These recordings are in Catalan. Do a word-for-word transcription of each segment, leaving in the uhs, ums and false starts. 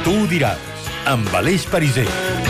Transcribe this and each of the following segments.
Tu diràs, amb Aleix Pariser.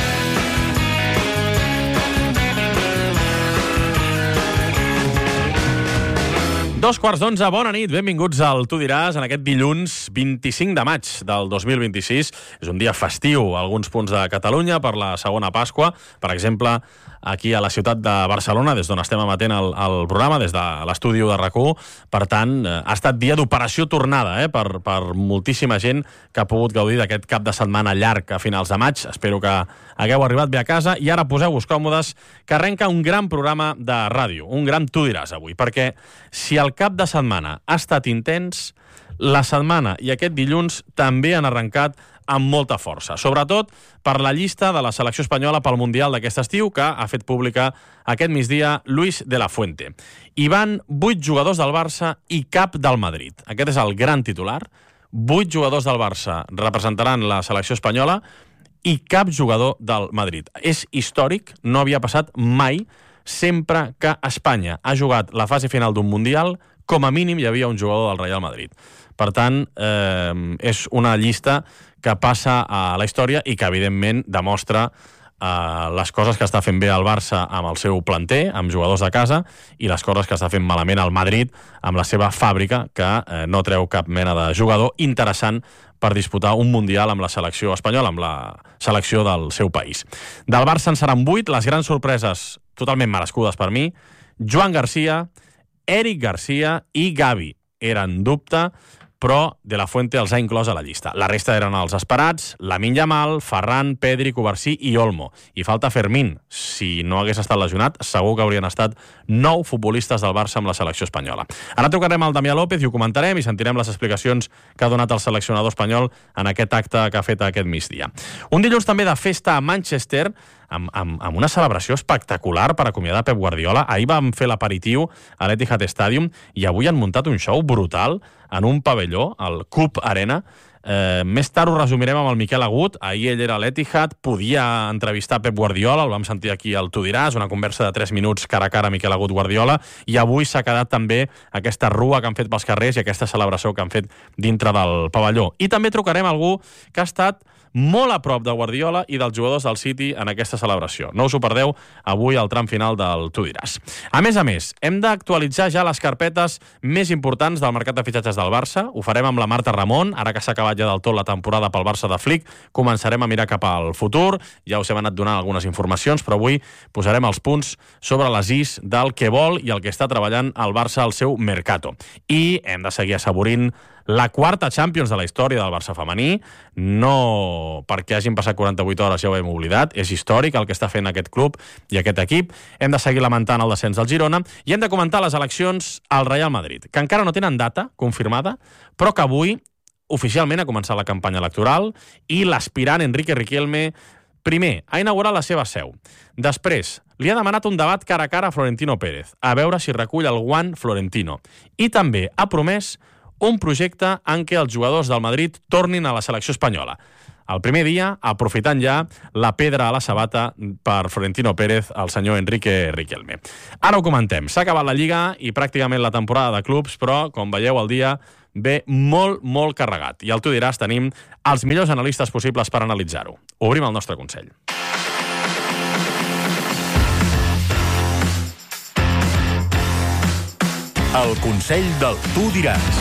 Dos quarts d'onze, bona nit, benvinguts al Tu diràs en aquest dilluns vint-i-cinc de maig del dos mil vint-i-sis. És un dia festiu a alguns punts de Catalunya per la segona Pasqua. Per exemple, aquí a la ciutat de Barcelona, des d'on estem emetent el, el programa, des de l'estudi de RAC u. Per tant, eh, ha estat dia d'operació tornada eh, per, per moltíssima gent que ha pogut gaudir d'aquest cap de setmana llarg a finals de maig. Espero que hagueu arribat bé a casa i ara poseu-vos còmodes, que arrenca un gran programa de ràdio, un gran Tu diràs avui, perquè si el cap de setmana ha estat intens, la setmana i aquest dilluns també han arrencat amb molta força, sobretot per la llista de la selecció espanyola pel Mundial d'aquest estiu que ha fet pública aquest migdia Luis de la Fuente. Hi van vuit jugadors del Barça i cap del Madrid. Aquest és el gran titular. Vuit jugadors del Barça representaran la selecció espanyola i cap jugador del Madrid. És històric, no havia passat mai. Sempre que Espanya ha jugat la fase final d'un Mundial, com a mínim hi havia un jugador del Real Madrid. Per tant, eh, és una llista que passa a la història i que, evidentment, demostra eh, les coses que està fent bé el Barça amb el seu planter, amb jugadors de casa, i les coses que està fent malament el Madrid amb la seva fàbrica, que eh, no treu cap mena de jugador interessant per disputar un Mundial amb la selecció espanyola, amb la selecció del seu país. Del Barça en seran vuit, les grans sorpreses totalment merescudes per mi: Joan Garcia, Eric Garcia i Gavi. Eren dubte, però De la Fuente els ha inclòs a la llista. La resta eren els esperats: Lamine Yamal, Ferran, Pedri, Cubarsí i Olmo. I falta Fermín. Si no hagués estat lesionat, segur que haurien estat nou futbolistes del Barça amb la selecció espanyola. Ara trucarem al Damià López i ho comentarem i sentirem les explicacions que ha donat el seleccionador espanyol en aquest acte que ha fet aquest migdia. Un dilluns també de festa a Manchester, amb, amb, amb una celebració espectacular per acomiadar Pep Guardiola. Ahir vam fer l'aperitiu a l'Etihad Stadium i avui han muntat un show brutal en un pavelló, el Cup Arena. Eh, més tard ho resumirem amb el Miquel Agut. Ahir ell era a l'Etihad, podia entrevistar Pep Guardiola, el vam sentir aquí al Tu diràs, una conversa de tres minuts cara a cara Miquel Agut Guardiola, i avui s'ha quedat també aquesta rua que han fet pels carrers i aquesta celebració que han fet dintre del pavelló. I també trucarem a algú que ha estat molt a prop de Guardiola i dels jugadors del City en aquesta celebració. No us ho perdeu avui al tram final del Tu diràs. A més a més, hem d'actualitzar ja les carpetes més importants del mercat de fitxatges del Barça. Ho farem amb la Marta Ramon, ara que s'ha acabat ja del tot la temporada pel Barça de Flick. Començarem a mirar cap al futur. Ja us hem anat donant algunes informacions, però avui posarem els punts sobre les is del que vol i el que està treballant el Barça al seu mercato. I hem de seguir assaborint la quarta Champions de la història del Barça femení. No perquè hagin passat quaranta-vuit hores, ja ho hem oblidat. És històric el que està fent aquest club i aquest equip. Hem de seguir lamentant el descens del Girona i hem de comentar les eleccions al Real Madrid, que encara no tenen data confirmada, però que avui oficialment ha començat la campanya electoral i l'aspirant Enrique Riquelme primer ha inaugurat la seva seu. Després li ha demanat un debat cara a cara a Florentino Pérez, a veure si recull el guant Florentino. I també ha promès un projecte en què els jugadors del Madrid tornin a la selecció espanyola. El primer dia, aprofitant ja la pedra a la sabata per Florentino Pérez, el senyor Enrique Riquelme. Ara ho comentem. S'ha acabat la Lliga i pràcticament la temporada de clubs, però, com veieu, el dia ve molt, molt carregat. I al Tu diràs tenim els millors analistes possibles per analitzar-ho. Obrim el nostre consell. El consell del Tu diràs.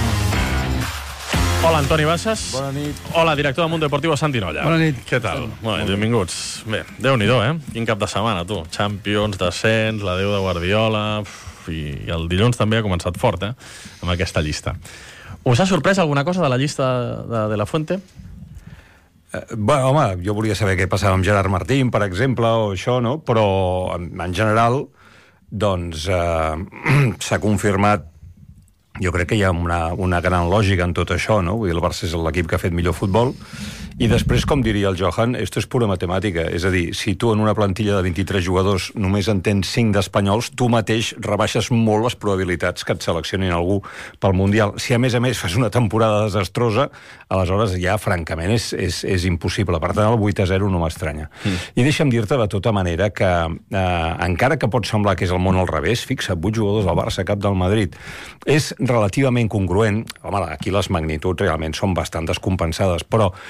Hola, Antoni Bassas. Bona nit. Hola, director del Mundo Deportivo, Santi Nolla. Bona nit. Què tal? Molt bé, benvinguts. Bé, Déu-n'hi-do, eh? Quin cap de setmana, tu. Champions, descens, la Déu de Guardiola... Uf, i el dilluns també ha començat fort, eh? Amb aquesta llista. Us ha sorprès alguna cosa de la llista de, de la Fuente? Eh, bueno, home, jo volia saber què passava amb Gerard Martín, per exemple, o això, no? Però, en, en general, doncs, eh, s'ha confirmat. Jo crec que hi ha una, una gran lògica en tot això, no? Vull dir, el Barça és l'equip que ha fet millor futbol. I després, com diria el Johan, esto és pura matemàtica. És a dir, si tu en una plantilla de vint-i-tres jugadors només en tens cinc d'espanyols, tu mateix rebaixes molt les probabilitats que et seleccionin algú pel Mundial. Si a més a més fas una temporada desastrosa, aleshores ja, francament, és, és, és impossible. Per tant, el vuit a zero no m'estranya. Mm. I deixa'm dir-te de tota manera que, eh, encara que pot semblar que és el món al revés, fixa't, vuit jugadors del Barça, cap del Madrid, és relativament congruent. Home, aquí les magnituds realment són bastant descompensades, però eh,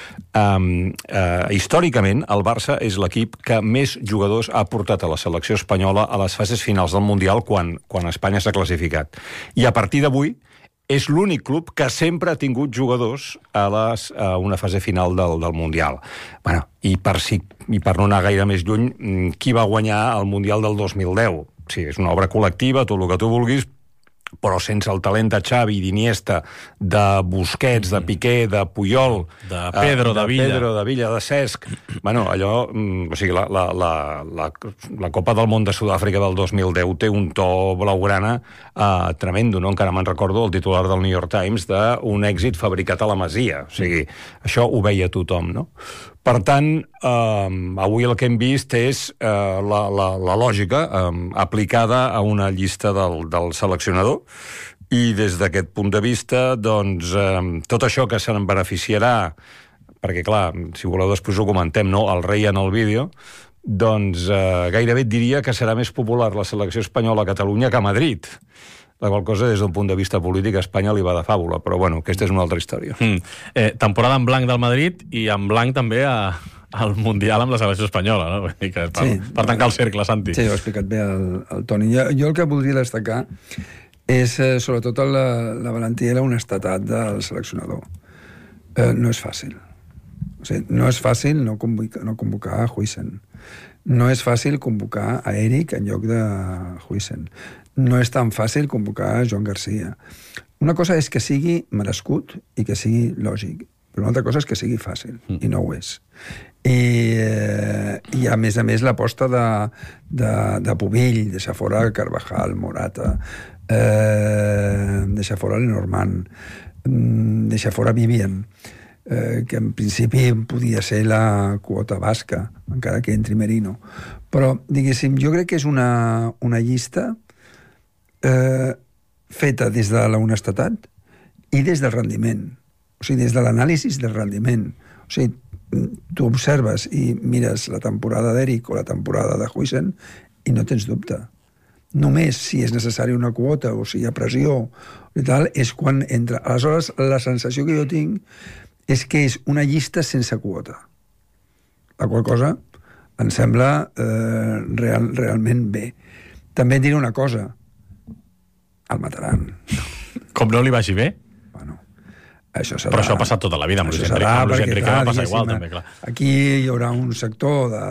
Um, uh, històricament, el Barça és l'equip que més jugadors ha portat a la selecció espanyola a les fases finals del Mundial quan, quan Espanya s'ha classificat. I a partir d'avui és l'únic club que sempre ha tingut jugadors a, les, a una fase final del, del Mundial. Bueno, i, per si, I per no anar gaire més lluny, qui va guanyar el Mundial del dos mil deu? Sí, és una obra col·lectiva, tot el que tu vulguis, però sense el talent de Xavi, d'Iniesta, de Busquets, de Piqué, de Puyol... De Pedro, de, de Villa. Pedro, de Villa, de Cesc... Bueno, allò... O sigui, la, la, la, la, la Copa del Món de Sud-àfrica del dos mil deu té un to blaugrana eh, tremendo, no? Encara me'n recordo el titular del New York Times d'un èxit fabricat a la Masia. O sigui, això ho veia tothom, no? Per tant, eh, avui el que hem vist és eh, la, la, la lògica eh, aplicada a una llista del, del seleccionador i des d'aquest punt de vista, doncs, eh, tot això que se'n beneficiarà, perquè, clar, si voleu després ho comentem, no? El rei en el vídeo, doncs eh, gairebé et diria que serà més popular la selecció espanyola a Catalunya que a Madrid. La qual cosa, des d'un punt de vista polític, a Espanya li va de fàbula, però bueno, aquesta és una altra història. Mm. Eh, temporada en blanc del Madrid i en blanc també a, al Mundial amb la selecció espanyola, no? Vull dir que per, sí. per tancar el cercle, Santi. Sí, ho ha explicat bé el, el Toni. Jo, jo el que voldria destacar és eh, sobretot la, la valentia i la honestedat del seleccionador. Eh, no és fàcil. O sigui, no és fàcil no convocar, no convocar a Huijsen. No és fàcil convocar a Eric en lloc de Huijsen. No és tan fàcil convocar a Joan Garcia. Una cosa és que sigui merescut i que sigui lògic, però una altra cosa és que sigui fàcil, mm. i no ho és. I, eh, i a més a més l'aposta de, de, de Pubill, deixar fora Carvajal, Morata, eh, deixar fora Lenormand, deixar fora Vivian, eh, que en principi podia ser la quota basca, encara que entri Merino. Però, diguéssim, jo crec que és una, una llista Eh, feta des de la honestedat i des del rendiment. O sigui, des de l'anàlisi del rendiment. O sigui, tu observes i mires la temporada d'Eric o la temporada de Huijsen i no tens dubte. Només si és necessari una quota o si hi ha pressió i tal, és quan entra. Aleshores, la sensació que jo tinc és que és una llista sense quota. La qual cosa em sembla eh, real, realment bé. També et diré una cosa. El mataran. Com no li vagi bé? Bueno, això serà... Però això ha passat tota la vida, amb Luis Enrique. Amb Luis Enrique va passar igual, també, clar. Aquí hi haurà un sector de,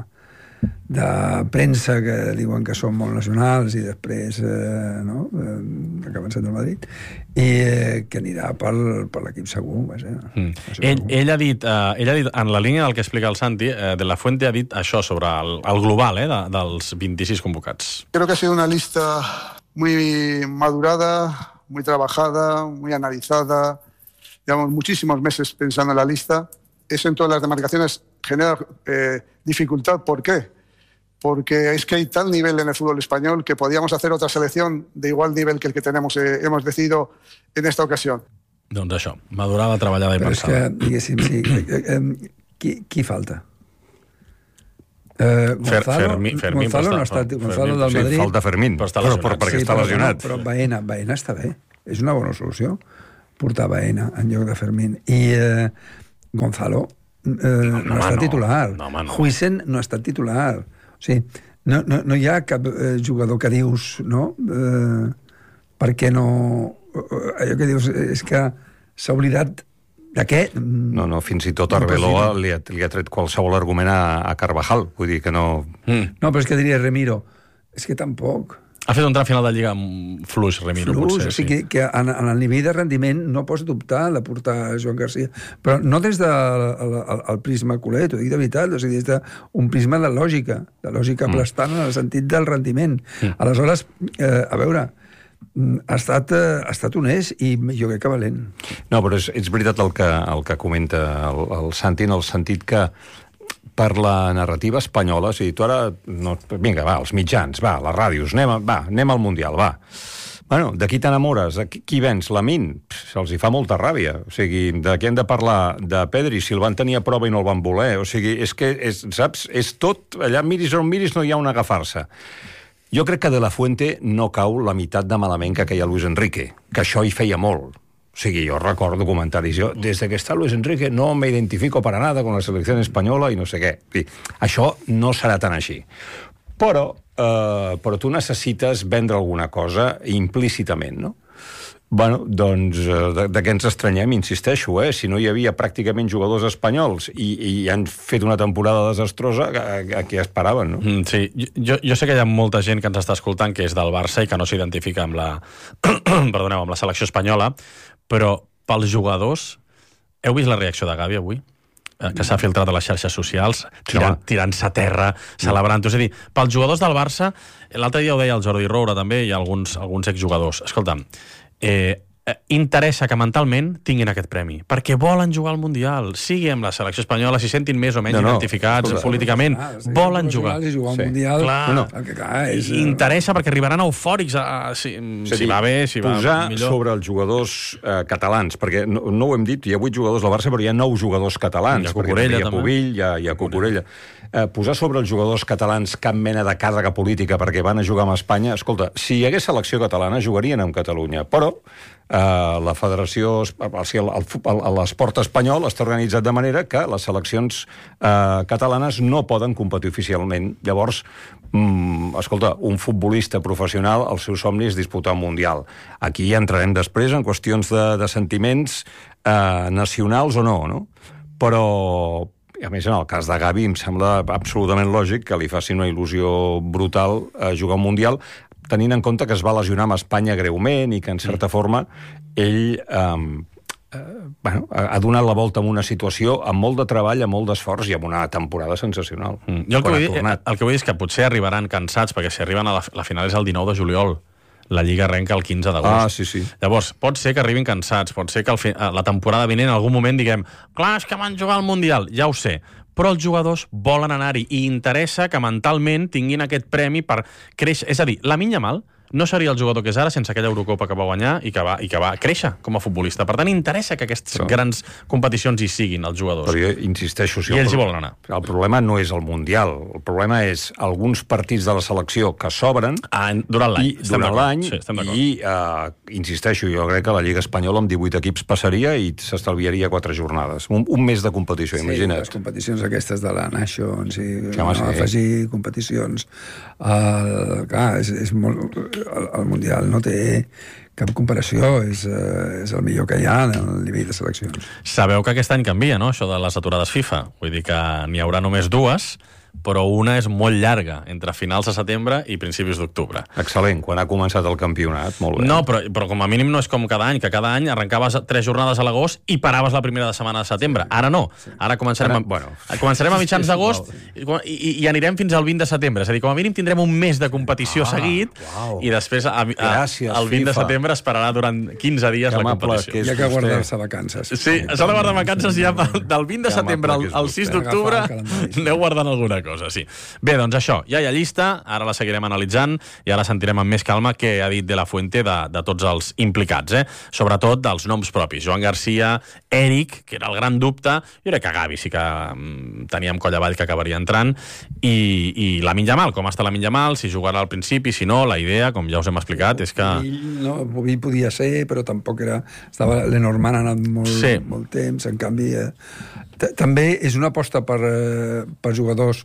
de premsa que diuen que són molt nacionals i després eh, no? eh, acaben sent del Madrid i eh, que anirà per, per l'equip segur. Vaja, mm. ell, ell, ha dit, uh, ell ha dit, en la línia del que explica el Santi, uh, De La Fuente ha dit això sobre el, el global eh, de, dels vint-i-sis convocats. Creo que ha sido una lista muy madurada, muy trabajada, muy analizada. Llevamos muchísimos meses pensando en la lista. Eso en todas las demarcaciones genera eh, dificultad. ¿Por qué? Porque es que hay tal nivel en el fútbol español que podíamos hacer otra selección de igual nivel que el que tenemos, eh, hemos decidido en esta ocasión. Doncs això, madurada, treballada i Però pensada. és que, diguéssim, sí, eh, eh, qui, qui falta? Eh, Gonzalo, Fermín, Fermín, Gonzalo no està, està, Gonzalo Fermín, del Sí, Madrid. falta Fermín, però està però, lesionat. però perquè Sí, està però, lesionat. Però, però Baena, Baena està bé. És una bona solució portar Baena en lloc de Fermín. I eh, Gonzalo eh, no, no, no està no. titular. No, no. Huijsen no està titular. O sigui, no, no, no hi ha cap eh, jugador que dius, no? Eh, per què no... Eh, allò que dius és que s'ha oblidat de què? No, no, fins i tot Arbeloa li ha, li ha tret qualsevol argument a, a Carvajal. Vull dir que no... Mm. No, però és que diria Remiro. És que tampoc. Ha fet un tram final de Lliga amb fluix, Remiro, Fluix, potser. o sigui, sí. que, que en, en el nivell de rendiment no pots dubtar de portar Joan Garcia. Però no des del de, el, el prisma culer, t'ho dic de veritat, o sigui, des d'un prisma de lògica, de lògica mm. aplastant en el sentit del rendiment. Mm. Aleshores, eh, a veure, ha estat, ha estat honest i jo crec que valent. No, però és, és veritat el que, el que comenta el, el Santi, en el sentit que per la narrativa espanyola, o sigui, tu ara... No, vinga, va, els mitjans, va, les ràdios, anem, a, va, anem al Mundial, va. Bueno, de qui t'enamores? Qui, qui vens? Lamin? Se'ls hi fa molta ràbia. O sigui, de què hem de parlar? De Pedri, si el van tenir a prova i no el van voler. O sigui, és que, és, saps, és tot... Allà miris on miris no hi ha un agafar-se. Jo crec que De La Fuente no cau la meitat de malament que queia Luis Enrique, que això hi feia molt. O O sigui, jo recordo comentaris. Jo, des que està Luis Enrique, no me identifico para nada con la selecció espanyola i no sé què. Sí, això no serà tan així. Però, eh, però tu necessites vendre alguna cosa implícitament, no? Bueno, doncs, de, de què ens estranyem, insisteixo, eh? Si no hi havia pràcticament jugadors espanyols i, i han fet una temporada desastrosa, a, a què esperaven, no? Mm, sí, jo, jo sé que hi ha molta gent que ens està escoltant que és del Barça i que no s'identifica amb la perdoneu, amb la selecció espanyola, però pels jugadors, heu vist la reacció de Gavi avui? Que s'ha filtrat a les xarxes socials, tirant, tirant-se a terra, celebrant-ho. És a dir, pels jugadors del Barça, l'altre dia ho deia el Jordi Roura també, i alguns, alguns exjugadors. Escolta'm, eh, interessa que mentalment tinguin aquest premi, perquè volen jugar al Mundial, sigui amb la selecció espanyola, si sentin més o menys no, no, identificats escolta, políticament, ah, sí, volen jugar. Si jugar al sí. Mundial, clar, no, no. Que, clar, és, interessa perquè arribaran eufòrics a, a, si, si dir, va bé, si va posar millor. Sobre els jugadors eh, catalans, perquè no, no ho hem dit, hi ha vuit jugadors del Barça, però hi ha nou jugadors catalans, hi ha Cucurella, hi ha Pubill, hi ha, hi ha Cucurella. Eh, posar sobre els jugadors catalans cap mena de càrrega política perquè van a jugar amb Espanya, escolta, si hi hagués selecció catalana, jugarien amb Catalunya, però Uh, la federació, o sigui, l'esport espanyol està organitzat de manera que les seleccions uh, catalanes no poden competir oficialment. Llavors, mm, escolta, un futbolista professional, el seu somni és disputar un Mundial. Aquí ja entrarem després en qüestions de, de sentiments uh, nacionals o no, no? Però, a més, en el cas de Gavi, em sembla absolutament lògic que li faci una il·lusió brutal uh, jugar un Mundial, tenint en compte que es va lesionar amb Espanya greument i que, en certa forma, ell eh, eh, bueno, ha donat la volta en una situació amb molt de treball, amb molt d'esforç i amb una temporada sensacional. Mm. Jo el que, vull dir, el que vull dir és que potser arribaran cansats, perquè si arriben a la, la final és el dinou de juliol, la Lliga arrenca el quinze d'agost. Ah, sí, sí. Llavors, pot ser que arribin cansats, pot ser que el fi, la temporada vinent en algun moment diguem clar, és que van jugar al Mundial, ja ho sé, però els jugadors volen anar-hi i interessa que mentalment tinguin aquest premi per créixer. És a dir, Lamine Yamal no seria el jugador que és ara sense aquella Eurocopa que va guanyar i que va, i que va créixer com a futbolista. Per tant, interessa que aquestes no. grans competicions hi siguin els jugadors. Però jo insisteixo... Si I ells hi volen anar. El problema no és el Mundial. El problema és alguns partits de la selecció que s'obren ah, durant l'any. Durant l'any sí, i, uh, insisteixo, jo crec que la Lliga Espanyola amb divuit equips passaria i s'estalviaria quatre jornades. Un, un mes de competició, sí, imagina't. Les competicions aquestes de la Nations i sí, no, sí. afegir competicions. Uh, clar, és, és molt... El, el Mundial no té cap comparació, és, uh, és el millor que hi ha en el nivell de seleccions. Sabeu que aquest any canvia, no?, això de les aturades FIFA. Vull dir que n'hi haurà només dues, però una és molt llarga, entre finals de setembre i principis d'octubre. Excel·lent, quan ha començat el campionat, molt bé. No, però, però com a mínim no és com cada any, que cada any arrencaves tres jornades a l'agost i paraves la primera de setmana de setembre. Ara no, ara començarem, ara, a, bueno, començarem a mitjans d'agost i, i, i anirem fins al vint de setembre. És a dir, com a mínim tindrem un mes de competició ah, seguit wow. i després a, a, Gràcies, el vint FIFA. De setembre esperarà durant quinze dies que la competició. Hi ha que guardar-se vacances. Sí, s'ha de guardar vacances ja del vint de setembre al, al sis d'octubre. Aneu guardant alguna cosa, sí. Bé, doncs això, ja hi ha llista, ara la seguirem analitzant i ara sentirem amb més calma què ha dit De La Fuente de, de tots els implicats, eh? Sobretot dels noms propis. Joan Garcia, Eric, que era el gran dubte, jo crec que Gavi sí que mm, teníem coll avall que acabaria entrant, i, i Lamine Yamal, com està Lamine Yamal, si jugarà al principi, si no, la idea, com ja us hem explicat, és que... No, Pubill podia ser, però tampoc era... Estava Lenormand ha anat molt, sí. molt temps, en canvi... Eh, també és una aposta per, eh, per jugadors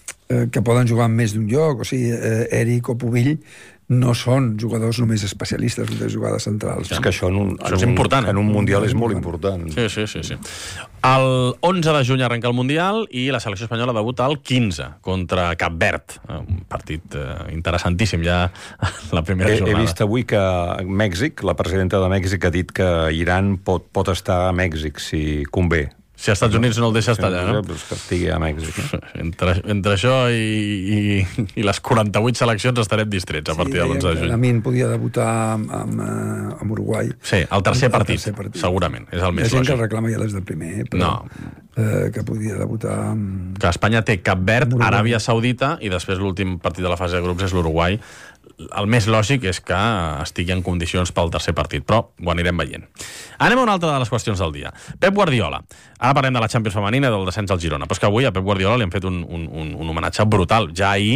que poden jugar en més d'un lloc, o sigui, eh, Eric o Pubill no són jugadors només especialistes de jugades centrals. És que això en un, això en és important. Un, en un Mundial és molt important. Sí, sí, sí, sí. El onze de juny arrenca el Mundial i la selecció espanyola debuta el quinze contra Cap Verd. Un partit eh, interessantíssim ja la primera he, jornada. He vist avui que Mèxic, la presidenta de Mèxic ha dit que Iran pot, pot estar a Mèxic si convé. Si als Estats Units no el deixa estar allà, no? Pues que estigui a Mèxic. Eh? Entre, entre això i, i, i les quaranta-vuit seleccions estarem distrets a partir sí, de l'onze de juny. Lamine podia debutar amb, amb, amb Uruguai. Sí, el tercer, el partit, tercer partit, segurament. És el més lògic. Hi ha gent que el reclama ja des del primer, però no. eh, que podia debutar amb... Que Espanya té Cap Verd, Aràbia Saudita, i després l'últim partit de la fase de grups és l'Uruguai. El més lògic és que estigui en condicions pel tercer partit, però ho anirem veient. Anem a una altra de les qüestions del dia. Pep Guardiola. Ara parlem de la Champions femenina del descens al Girona, però és que avui a Pep Guardiola li han fet un, un, un, un homenatge brutal. Ja ahir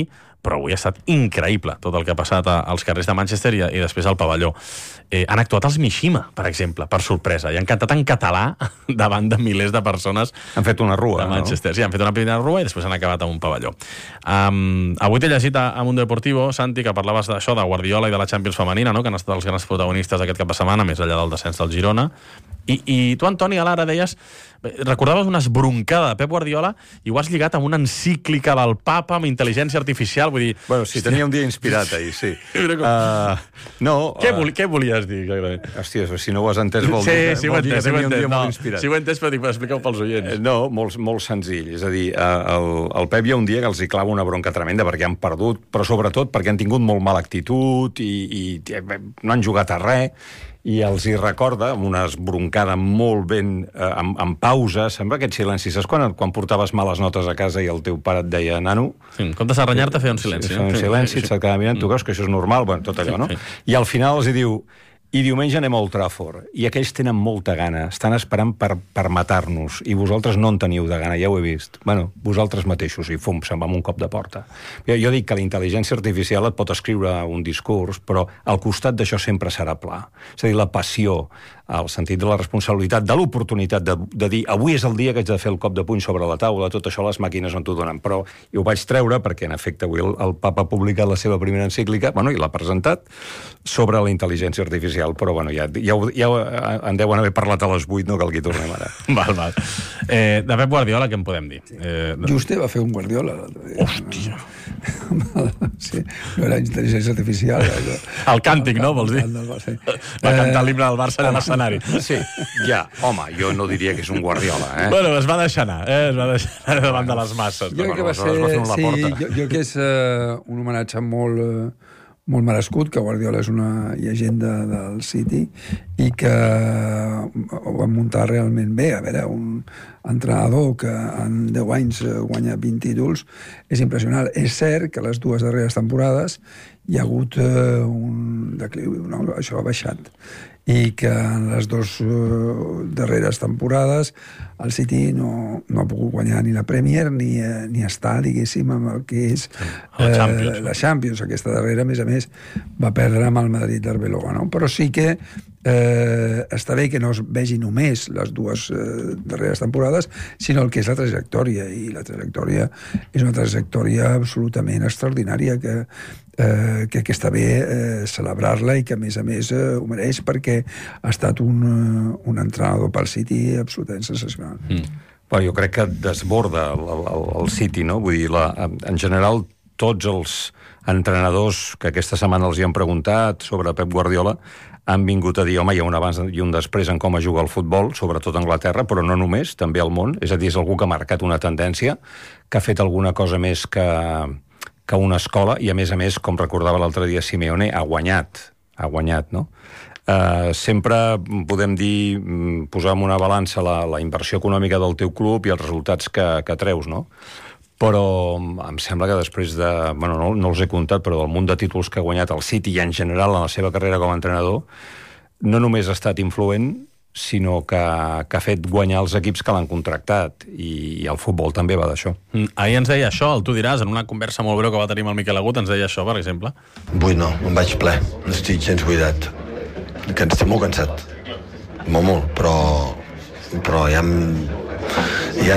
però avui ha estat increïble tot el que ha passat als carrers de Manchester i, i després al pavelló. Eh, han actuat els Mishima, per exemple, per sorpresa, i han cantat en català davant de milers de persones. Han fet una rua, de Manchester. No? Sí, han fet una primera rua i després han acabat amb un pavelló. Um, avui t'he llegit a, a Mundo Deportivo, Santi, que parlaves d'això, de Guardiola i de la Champions femenina, no? Que han estat els grans protagonistes aquest cap de setmana, més enllà del descens del Girona. I, i tu, Antoni, a l'ara deies, recordaves una esbroncada de Pep Guardiola i ho has lligat amb una encíclica del papa amb intel·ligència artificial, vull dir... Bueno, sí, tenia un dia inspirat ahir, sí. Uh, no... Què, uh, voli, què volies dir, exactament? Hòstia, si no ho has entès vol sí, dir, sí, vol entès, dir que sí, tenia un dia no, molt inspirat. Sí, ho he entès, però dic, expliqueu pels oients. Eh, no, molt, molt senzill. És a dir, el, el Pep hi ha un dia que els hi clava una bronca tremenda perquè han perdut, però sobretot perquè han tingut molt mala actitud i, i no han jugat a res, i els hi recorda, amb una esbroncada molt ben, eh, amb, amb pausa, sembla aquest silenci. Saps quan, quan portaves males notes a casa i el teu pare et deia, nano... Sí, en comptes de renyar-te, feia un silenci. Sí, feia un silenci, et quedava mirant, tu creus que això és normal? Bueno, tot allò, no? I al final els hi diu, i diumenge anem a Old Trafford, i aquells tenen molta gana, estan esperant per, per matar-nos, i vosaltres no en teniu de gana, ja ho he vist. Bueno, vosaltres mateixos, i fum, se'n va amb un cop de porta. Jo, jo dic que la intel·ligència artificial et pot escriure un discurs, però al costat d'això sempre serà pla. És a dir, la passió, el sentit de la responsabilitat, de l'oportunitat de, de dir avui és el dia que haig de fer el cop de puny sobre la taula, tot això les màquines no t'ho donen, però i ho vaig treure perquè, en efecte, avui el, el papa ha publicat la seva primera encíclica, bueno, i l'ha presentat, sobre la intel·ligència artificial, però bueno, ja, ja, ja en deuen haver parlat a les vuit, no cal que hi tornem ara. Val, val. Eh, de Pep Guardiola, què en podem dir? Eh, de... Juste va fer un Guardiola l'altre dia. Hòstia! Sí, no era intel·ligència artificial. Allò. El càntic, no, vols dir? Sí. Va cantar l'himne del Barça a l'escenari. Sí, ja, home, jo no diria que és un Guardiola, eh? Bueno, es va deixar anar, eh? Es va deixar anar davant de les masses. Jo crec que va ser... Sí, jo, jo que és uh, un homenatge molt... Uh, molt merescut, que Guardiola és una llegenda del City i que ho van muntar realment bé. A veure, un entrenador que en deu anys guanya vint títols és impressionant. És cert que les dues darreres temporades hi ha hagut uh, un declivi, no? Això ha baixat. I que en les dues uh, darreres temporades el City no, no ha pogut guanyar ni la Premier ni, eh, ni estar, diguéssim, amb el que és la Champions. Eh, la Champions. Aquesta darrera, a més a més, va perdre amb el Madrid d'Arbeloa, no? Però sí que eh, està bé que no es vegi només les dues eh, darreres temporades, sinó el que és la trajectòria, i la trajectòria és una trajectòria absolutament extraordinària que Eh, que, que està bé eh, celebrar-la i que a més a més eh, ho mereix perquè ha estat un, uh, un entrenador pel City absolutament sensacional. Mm. Bueno, jo crec que desborda el, el, el City, no? Vull dir, la, en general tots els entrenadors que aquesta setmana els hi han preguntat sobre Pep Guardiola han vingut a dir, home, hi ha un abans i un després en com es juga el futbol, sobretot a Anglaterra, però no només, també al món. És a dir, és algú que ha marcat una tendència, que ha fet alguna cosa més que que una escola, i a més a més, com recordava l'altre dia Simeone, ha guanyat, ha guanyat, no? Uh, sempre podem dir, posar en una balança la, la inversió econòmica del teu club i els resultats que, que treus, no? Però em sembla que després de... Bueno, no, no els he comptat, però del munt de títols que ha guanyat el City i en general en la seva carrera com a entrenador, no només ha estat influent, sinó que, que ha fet guanyar els equips que l'han contractat, i, i el futbol també va d'això. Mm, ahir ens deia això, el Tu diràs, en una conversa molt breu que va tenir amb el Miquel Agut, ens deia això, per exemple. Buit no, em vaig ple, no estic gens buidat. Que estic molt cansat, molt, molt, però, però ja em,